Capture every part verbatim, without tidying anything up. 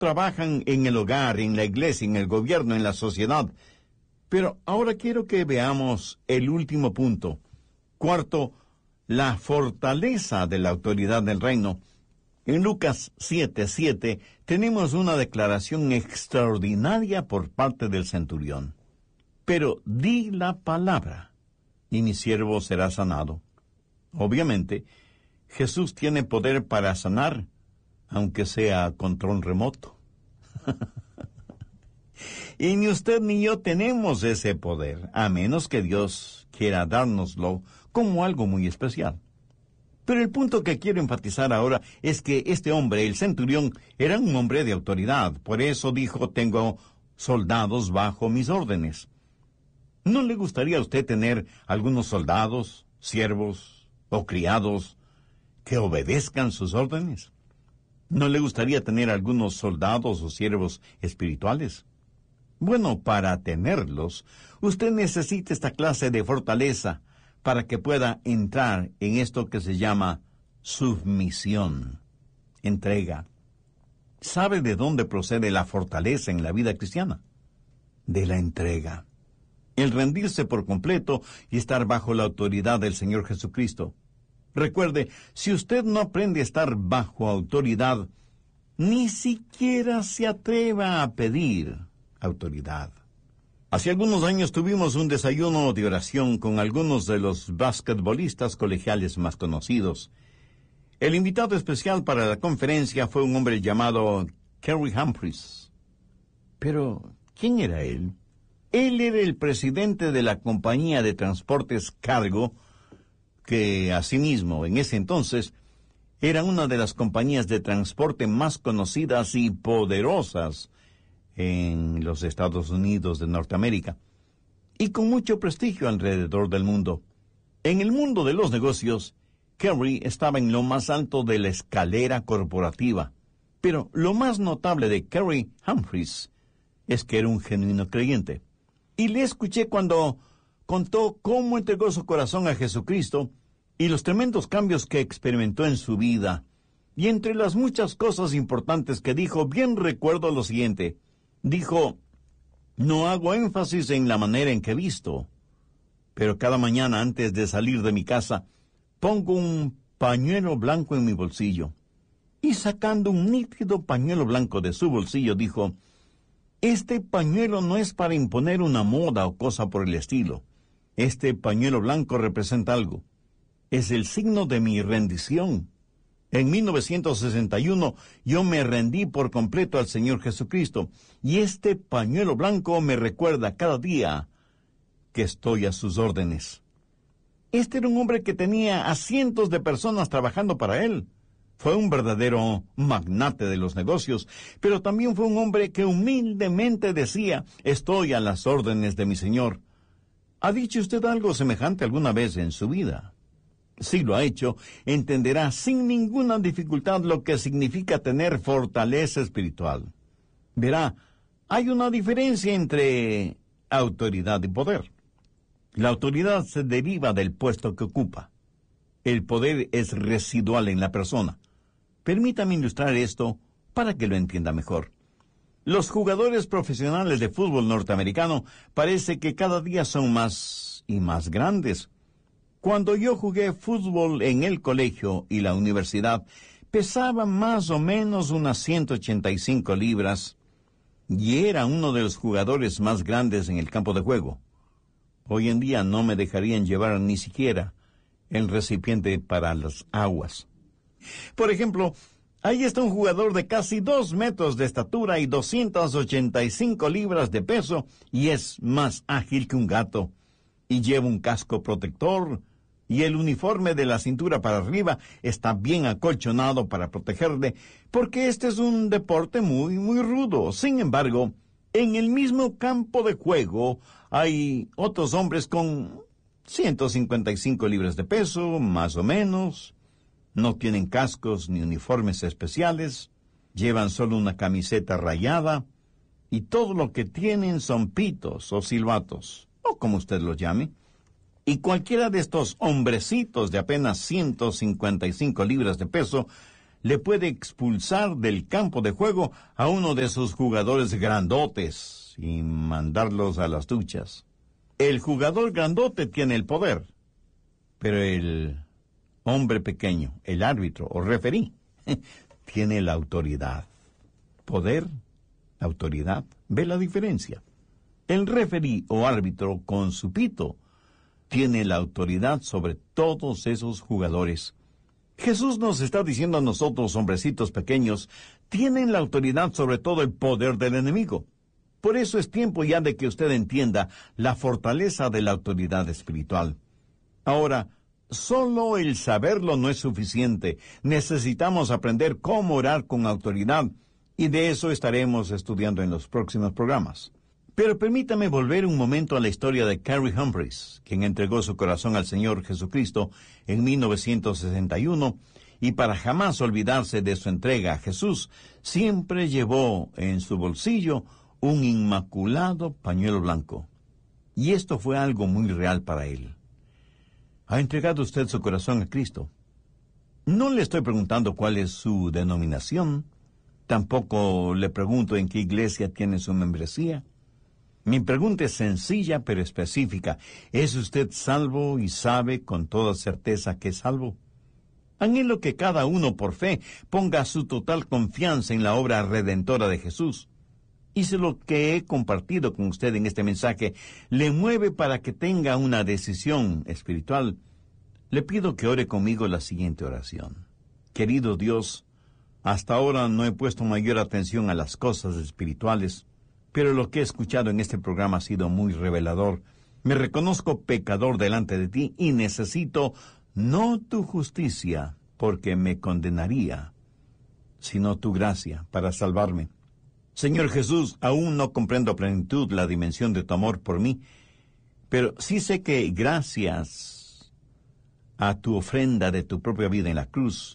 trabajan en el hogar, en la iglesia, en el gobierno, en la sociedad. Pero ahora quiero que veamos el último punto. Cuarto, la fortaleza de la autoridad del reino. En Lucas siete siete tenemos una declaración extraordinaria por parte del centurión. Pero di la palabra, y mi siervo será sanado. Obviamente, Jesús tiene poder para sanar, aunque sea a control remoto. Y ni usted ni yo tenemos ese poder, a menos que Dios quiera dárnoslo como algo muy especial. Pero el punto que quiero enfatizar ahora es que este hombre, el centurión, era un hombre de autoridad. Por eso dijo, tengo soldados bajo mis órdenes. ¿No le gustaría a usted tener algunos soldados, siervos o criados que obedezcan sus órdenes? ¿No le gustaría tener algunos soldados o siervos espirituales? Bueno, para tenerlos, usted necesita esta clase de fortaleza para que pueda entrar en esto que se llama submisión, entrega. ¿Sabe de dónde procede la fortaleza en la vida cristiana? De la entrega. El rendirse por completo y estar bajo la autoridad del Señor Jesucristo. Recuerde, si usted no aprende a estar bajo autoridad, ni siquiera se atreva a pedir autoridad. Hace algunos años tuvimos un desayuno de oración con algunos de los basquetbolistas colegiales más conocidos. El invitado especial para la conferencia fue un hombre llamado Kerry Humphreys. Pero, ¿quién era él? Él era el presidente de la compañía de transportes Cargo, que asimismo, en ese entonces, era una de las compañías de transporte más conocidas y poderosas en los Estados Unidos de Norteamérica, y con mucho prestigio alrededor del mundo. En el mundo de los negocios, Kerry estaba en lo más alto de la escalera corporativa, pero lo más notable de Kerry Humphreys es que era un genuino creyente. Y le escuché cuando contó cómo entregó su corazón a Jesucristo y los tremendos cambios que experimentó en su vida. Y entre las muchas cosas importantes que dijo, bien recuerdo lo siguiente. Dijo, no hago énfasis en la manera en que he visto, pero cada mañana antes de salir de mi casa, pongo un pañuelo blanco en mi bolsillo. Y sacando un nítido pañuelo blanco de su bolsillo, dijo, este pañuelo no es para imponer una moda o cosa por el estilo. Este pañuelo blanco representa algo. Es el signo de mi rendición. En mil novecientos sesenta y uno yo me rendí por completo al Señor Jesucristo, y este pañuelo blanco me recuerda cada día que estoy a sus órdenes. Este era un hombre que tenía a cientos de personas trabajando para él. Fue un verdadero magnate de los negocios, pero también fue un hombre que humildemente decía, estoy a las órdenes de mi Señor. ¿Ha dicho usted algo semejante alguna vez en su vida? Si lo ha hecho, entenderá sin ninguna dificultad lo que significa tener fortaleza espiritual. Verá, hay una diferencia entre autoridad y poder. La autoridad se deriva del puesto que ocupa. El poder es residual en la persona. Permítame ilustrar esto para que lo entienda mejor. Los jugadores profesionales de fútbol norteamericano parece que cada día son más y más grandes. Cuando yo jugué fútbol en el colegio y la universidad, pesaba más o menos unas ciento ochenta y cinco libras y era uno de los jugadores más grandes en el campo de juego. Hoy en día no me dejarían llevar ni siquiera el recipiente para las aguas. Por ejemplo, ahí está un jugador de casi dos metros de estatura y doscientas ochenta y cinco libras de peso y es más ágil que un gato y lleva un casco protector y el uniforme de la cintura para arriba está bien acolchonado para protegerle, porque este es un deporte muy, muy rudo. Sin embargo, en el mismo campo de juego hay otros hombres con ciento cincuenta y cinco libras de peso, más o menos. No tienen cascos ni uniformes especiales, llevan solo una camiseta rayada, y todo lo que tienen son pitos o silbatos, o como usted los llame. Y cualquiera de estos hombrecitos de apenas ciento cincuenta y cinco libras de peso le puede expulsar del campo de juego a uno de sus jugadores grandotes y mandarlos a las duchas. El jugador grandote tiene el poder, pero el hombre pequeño, el árbitro o referí, tiene la autoridad. Poder, autoridad, ¿ve la diferencia? El referí o árbitro con su pito tiene la autoridad sobre todos esos jugadores. Jesús nos está diciendo a nosotros, hombrecitos pequeños, tienen la autoridad sobre todo el poder del enemigo. Por eso es tiempo ya de que usted entienda la fortaleza de la autoridad espiritual. Ahora, solo el saberlo no es suficiente. Necesitamos aprender cómo orar con autoridad, y de eso estaremos estudiando en los próximos programas. Pero permítame volver un momento a la historia de Carrie Humphreys, quien entregó su corazón al Señor Jesucristo en mil novecientos sesenta y uno, y para jamás olvidarse de su entrega a Jesús, siempre llevó en su bolsillo un inmaculado pañuelo blanco. Y esto fue algo muy real para él. ¿Ha entregado usted su corazón a Cristo? No le estoy preguntando cuál es su denominación. Tampoco le pregunto en qué iglesia tiene su membresía. Mi pregunta es sencilla pero específica. ¿Es usted salvo y sabe con toda certeza que es salvo? Anhelo que cada uno por fe ponga su total confianza en la obra redentora de Jesús. Y si lo que he compartido con usted en este mensaje le mueve para que tenga una decisión espiritual, le pido que ore conmigo la siguiente oración. Querido Dios, hasta ahora no he puesto mayor atención a las cosas espirituales, pero lo que he escuchado en este programa ha sido muy revelador. Me reconozco pecador delante de ti y necesito no tu justicia, porque me condenaría, sino tu gracia para salvarme. Señor Jesús, aún no comprendo a plenitud la dimensión de tu amor por mí, pero sí sé que gracias a tu ofrenda de tu propia vida en la cruz,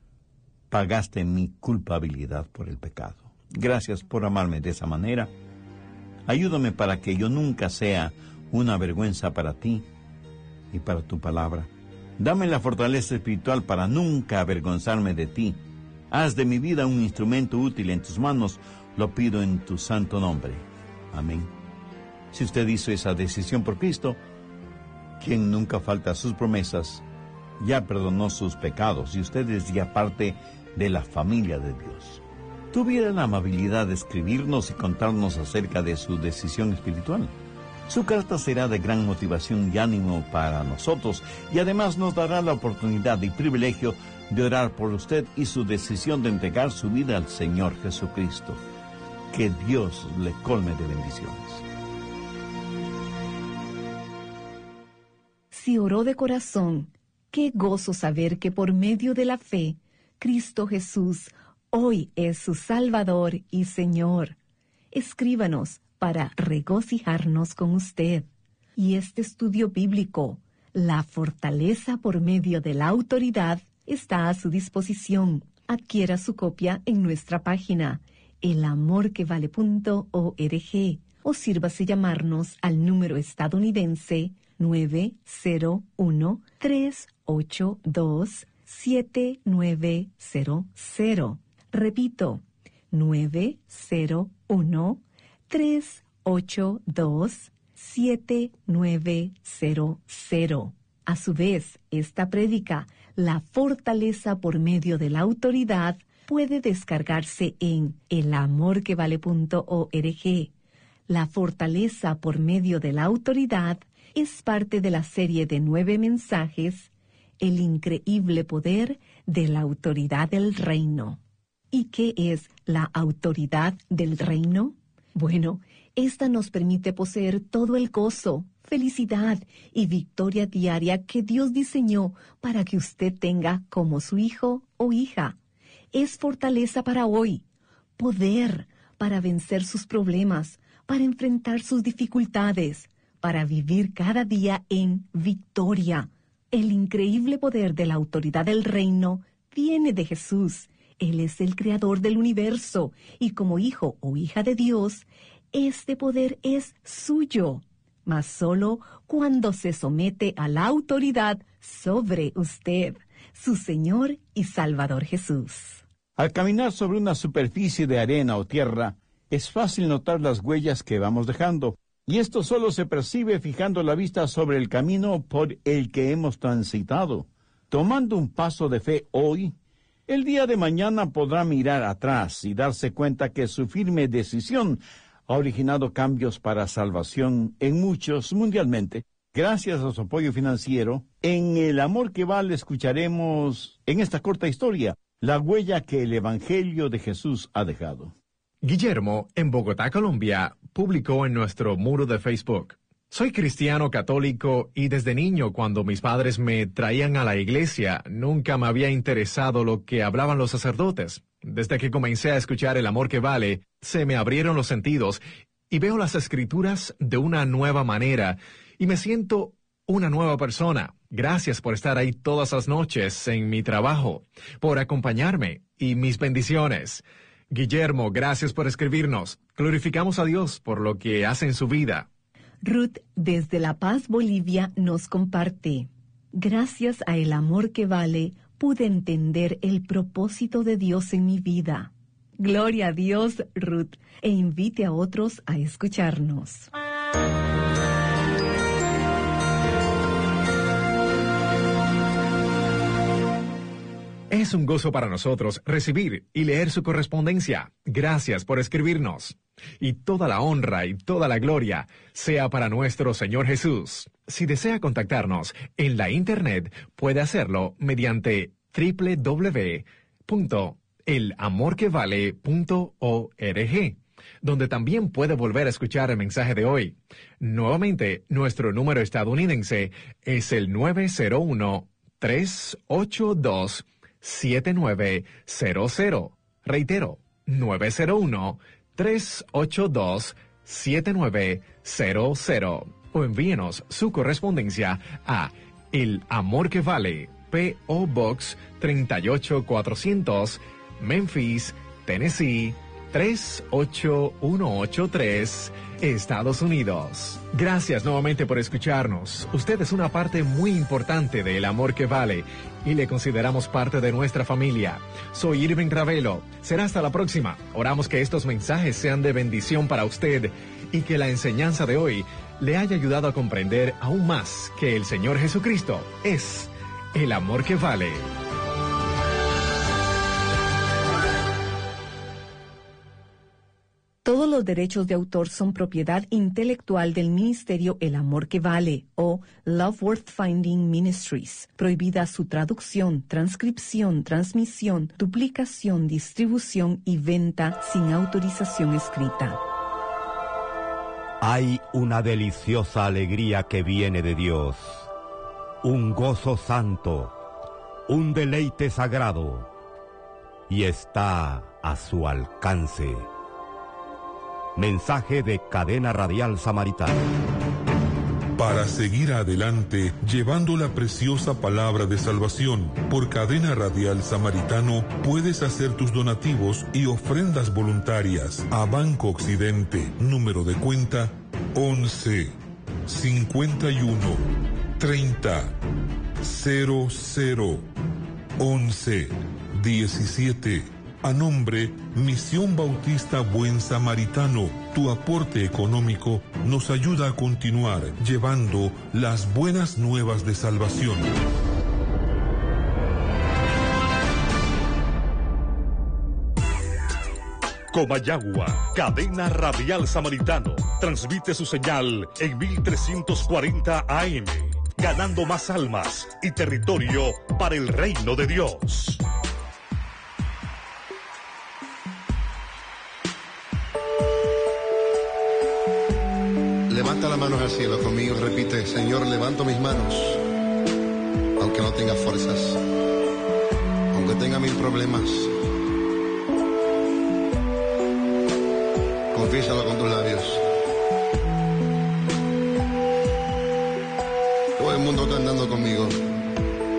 pagaste mi culpabilidad por el pecado. Gracias por amarme de esa manera. Ayúdame para que yo nunca sea una vergüenza para ti y para tu palabra. Dame la fortaleza espiritual para nunca avergonzarme de ti. Haz de mi vida un instrumento útil en tus manos. Lo pido en tu santo nombre. Amén. Si usted hizo esa decisión por Cristo, quien nunca falta a sus promesas, ya perdonó sus pecados y usted es ya parte de la familia de Dios. Tuviera la amabilidad de escribirnos y contarnos acerca de su decisión espiritual. Su carta será de gran motivación y ánimo para nosotros y además nos dará la oportunidad y privilegio de orar por usted y su decisión de entregar su vida al Señor Jesucristo. Que Dios le colme de bendiciones. Si oró de corazón, qué gozo saber que por medio de la fe, Cristo Jesús hoy es su Salvador y Señor. Escríbanos para regocijarnos con usted. Y este estudio bíblico, La fortaleza por medio de la autoridad, está a su disposición. Adquiera su copia en nuestra página el amor que vale punto org o sírvase llamarnos al número estadounidense nueve cero uno, tres ocho dos, siete nueve cero cero. Repito, nueve cero uno, tres ocho dos, siete nueve cero cero. A su vez, esta prédica, La fortaleza por medio de la autoridad, puede descargarse en el amor que vale punto org. La fortaleza por medio de la autoridad es parte de la serie de nueve mensajes, El increíble poder de la autoridad del reino. ¿Y qué es la autoridad del reino? Bueno, esta nos permite poseer todo el gozo, felicidad y victoria diaria que Dios diseñó para que usted tenga como su hijo o hija. Es fortaleza para hoy, poder para vencer sus problemas, para enfrentar sus dificultades, para vivir cada día en victoria. El increíble poder de la autoridad del reino viene de Jesús. Él es el creador del universo y como hijo o hija de Dios, este poder es suyo, mas solo cuando se somete a la autoridad sobre usted. su Señor y Salvador Jesús. Al caminar sobre una superficie de arena o tierra, es fácil notar las huellas que vamos dejando, y esto solo se percibe fijando la vista sobre el camino por el que hemos transitado. Tomando un paso de fe hoy, el día de mañana podrá mirar atrás y darse cuenta que su firme decisión ha originado cambios para salvación en muchos mundialmente. Gracias a su apoyo financiero, en El Amor que Vale escucharemos en esta corta historia la huella que el Evangelio de Jesús ha dejado. Guillermo, en Bogotá, Colombia, publicó en nuestro muro de Facebook: soy cristiano católico y desde niño, cuando mis padres me traían a la iglesia, nunca me había interesado lo que hablaban los sacerdotes. Desde que comencé a escuchar El Amor que Vale, se me abrieron los sentidos y veo las Escrituras de una nueva manera y me siento una nueva persona. Gracias por estar ahí todas las noches en mi trabajo, por acompañarme y mis bendiciones. Guillermo, gracias por escribirnos. Glorificamos a Dios por lo que hace en su vida. Ruth, desde La Paz, Bolivia, nos comparte: gracias a El Amor que Vale, pude entender el propósito de Dios en mi vida. Gloria a Dios, Ruth, e invite a otros a escucharnos. Es un gozo para nosotros recibir y leer su correspondencia. Gracias por escribirnos. Y toda la honra y toda la gloria sea para nuestro Señor Jesús. Si desea contactarnos en la internet, puede hacerlo mediante doble u doble u doble u punto el amor que vale punto org, donde también puede volver a escuchar el mensaje de hoy. Nuevamente, nuestro número estadounidense es el nueve cero uno, tres ocho dos, siete nueve cero cero. Reitero, nueve cero uno, tres ocho dos, siete nueve cero cero. O envíenos su correspondencia a El Amor que Vale, P O Box treinta y ocho cuatrocientos, Memphis, Tennessee tres ocho uno ocho tres, Estados Unidos. Gracias nuevamente por escucharnos. Usted es una parte muy importante de El Amor que Vale y le consideramos parte de nuestra familia. Soy Irving Ravelo. Será hasta la próxima. Oramos que estos mensajes sean de bendición para usted y que la enseñanza de hoy le haya ayudado a comprender aún más que el Señor Jesucristo es el amor que vale. Todos los derechos de autor son propiedad intelectual del Ministerio El Amor que Vale o Love Worth Finding Ministries. Prohibida su traducción, transcripción, transmisión, duplicación, distribución y venta sin autorización escrita. Hay una deliciosa alegría que viene de Dios, un gozo santo, un deleite sagrado, y está a su alcance. Mensaje de Cadena Radial Samaritano. Para seguir adelante, llevando la preciosa palabra de salvación, por Cadena Radial Samaritano, puedes hacer tus donativos y ofrendas voluntarias a Banco Occidente, número de cuenta once, cincuenta y uno, treinta, cero cero, once, diecisiete. A nombre Misión Bautista Buen Samaritano, tu aporte económico nos ayuda a continuar llevando las buenas nuevas de salvación. Comayagua, Cadena Radial Samaritano, transmite su señal en mil trescientos cuarenta A M, ganando más almas y territorio para el reino de Dios. Levanta las manos al cielo conmigo, repite: Señor, levanto mis manos, aunque no tenga fuerzas, aunque tenga mil problemas. Confiésalo con tus labios. Todo el mundo está andando conmigo.